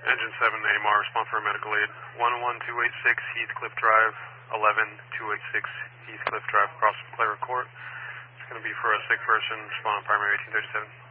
Engine 7, AMR, respond for a medical aid. 11286 Heathcliff Drive, 11286 Heathcliff Drive, across from Clara Court. It's going to be for a sick person, respond on primary 1837.